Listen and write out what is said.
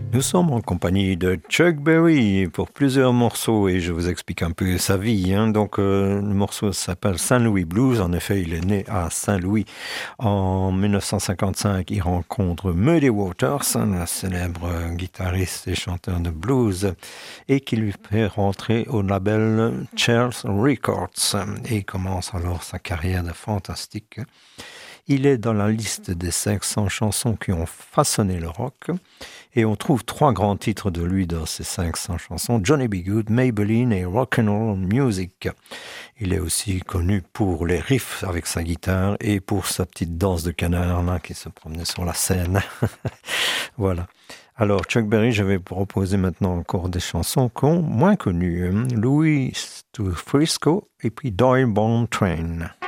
Nous sommes en compagnie de Chuck Berry pour plusieurs morceaux et je vous explique un peu sa vie. Le morceau s'appelle Saint Louis Blues. En effet, il est né à Saint-Louis en 1955. Il rencontre Muddy Waters, un célèbre guitariste et chanteur de blues, et qui lui fait rentrer au label Charles Records. Et il commence alors sa carrière de fantastique. Il est dans la liste des 500 chansons qui ont façonné le rock. Et on trouve 3 grands titres de lui dans ces 500 chansons, Johnny B. Good, Maybelline et Rock'n'Roll Music. Il est aussi connu pour les riffs avec sa guitare et pour sa petite danse de canard là, qui se promenait sur la scène. Voilà. Alors, Chuck Berry, je vais proposer maintenant encore des chansons moins connues. Louis to Frisco et puis Doyle Bond Train.